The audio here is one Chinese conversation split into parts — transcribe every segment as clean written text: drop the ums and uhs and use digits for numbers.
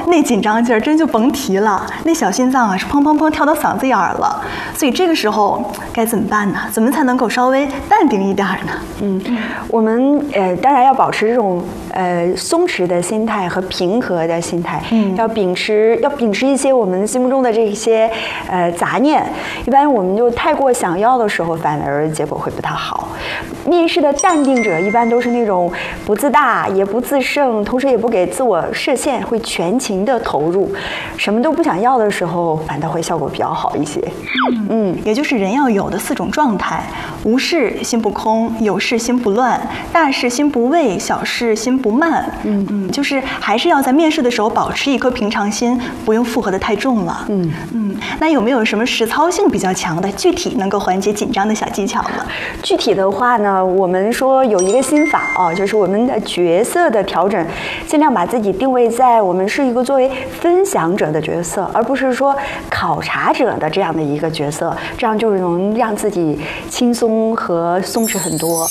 那紧张劲儿真就甭提了，那小心脏啊是砰砰砰跳到嗓子眼儿了。所以这个时候该怎么办呢？怎么才能够稍微淡定一点呢？ 我们当然要保持这种松弛的心态和平和的心态，要秉持一些我们心目中的这些杂念。一般我们就太过想要的时候，反而结果会不太好。面试的淡定者一般都是那种不自大也不自胜，同时也不给自我设限，会全情的投入，什么都不想要的时候，反倒会效果比较好一些。 也就是人要有的4种状态：无事心不空，有事心不乱，大事心不畏，小事心不慢。就是还是要在面试的时候保持一颗平常心，不用负荷的太重了。那有没有什么实操性比较强的、具体能够缓解紧张的小技巧呢？ 具体的话呢，我们说有一个心法就是我们的角色的调整，尽量把自己定位在我们是一个作为分享者的角色，而不是说考察者的这样的一个角色，这样就能让自己轻松和松弛很多。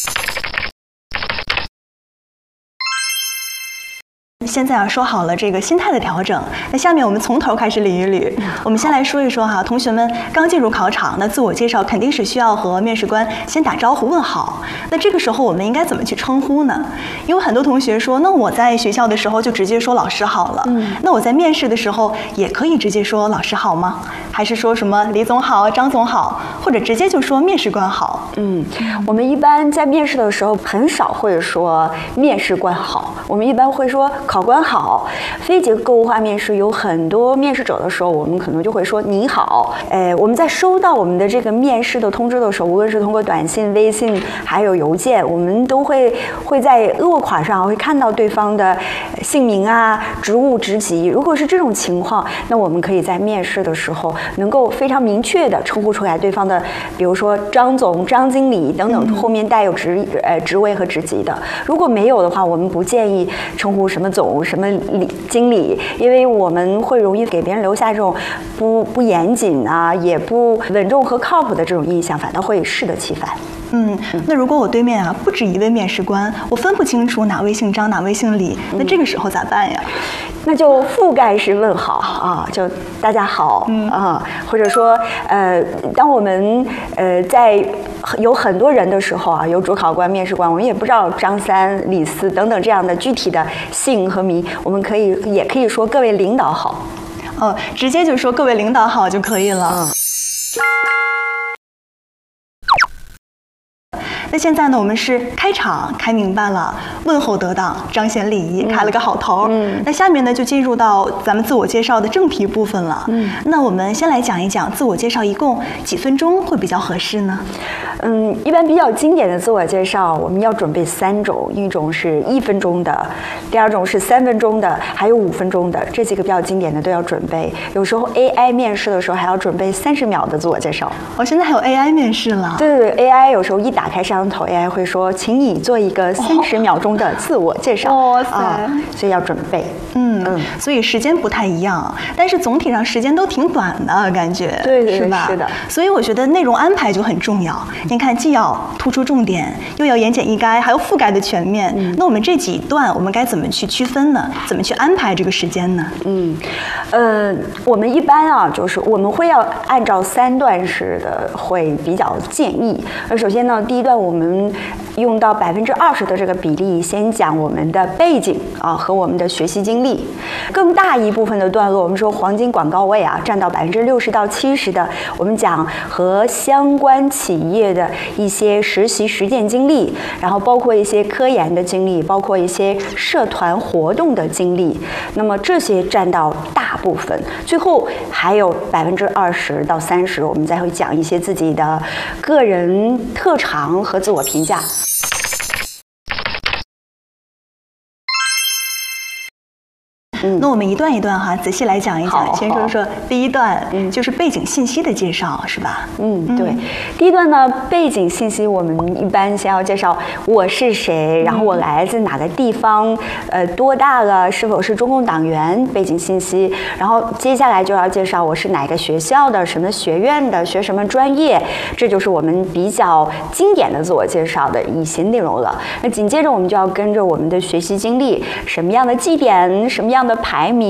现在说好了这个心态的调整，那下面我们从头开始捋一捋。我们先来说一说同学们刚进入考场，那自我介绍肯定是需要和面试官先打招呼问好。那这个时候我们应该怎么去称呼呢？因为很多同学说，那我在学校的时候就直接说老师好了，那我在面试的时候也可以直接说老师好吗？还是说什么李总好、张总好，或者直接就说面试官好？ 我们一般在面试的时候很少会说面试官好，我们一般会说考官好。非结构化面试有很多面试者的时候，我们可能就会说你好。我们在收到我们的这个面试的通知的时候，无论是通过短信、微信还有邮件，我们都会在落款上会看到对方的姓名啊、职务、职级。如果是这种情况，那我们可以在面试的时候能够非常明确的称呼出来对方的，比如说张总、张经理等等，后面带有职位和职级的。如果没有的话，我们不建议称呼什么总、什么经理，因为我们会容易给别人留下这种不严谨啊，也不稳重和靠谱的这种印象，反倒会适得其反。 那如果我对面不止一位面试官，我分不清楚哪位姓张哪位姓李，那这个时候咋办呀？ 那就覆盖式问好就大家好或者说当我们在有很多人的时候有主考官、面试官，我们也不知道张三、李四等等这样的具体的姓和名，我们也可以说各位领导好。 直接就说各位领导好就可以了。那现在呢，我们是开场开明白了，问候得当，彰显礼仪，开了个好头。那下面呢就进入到咱们自我介绍的正题部分了。那我们先来讲一讲自我介绍一共几分钟会比较合适呢？ 一般比较经典的自我介绍，我们要准备3种，一种是1分钟的，第二种是3分钟的，还有5分钟的，这几个比较经典的都要准备。有时候 AI 面试的时候还要准备30秒的自我介绍。 现在还有 AI 面试了？ 对，AI 有时候一打开摄像头 ，AI 会说，请你做一个30秒钟的自我介绍。所以要准备。 所以时间不太一样，但是总体上时间都挺短的感觉， 对， 是吧？ 是的。 所以我觉得内容安排就很重要。您看，既要突出重点，又要言简意赅，还要覆盖的全面。那我们这几段我们该怎么去区分呢？怎么去安排这个时间呢？ 我们一般就是我们会要按照3段式的，会比较建议。首先呢，第一段我们用到20%的这个比例，先讲我们的背景和我们的学习经历。更大一部分的段落，我们说黄金广告位占到60%到70%的，我们讲和相关企业的一些实习实践经历，然后包括一些科研的经历，包括一些社团活动的经历。那么这些占到大部分，最后还有20%到30%，我们再会讲一些自己的个人特长和自我评价。 那我们一段一段仔细来讲一讲。先说说第一段，就是背景信息的介绍，是吧？ 对。第一段呢，背景信息我们一般先要介绍我是谁，然后我来自哪个地方，多大了，是否是中共党员，背景信息。然后接下来就要介绍我是哪个学校的，什么学院的，学什么专业，这就是我们比较经典的自我介绍的一些内容了。那紧接着我们就要跟着我们的学习经历，什么样的绩点，什么样的排名，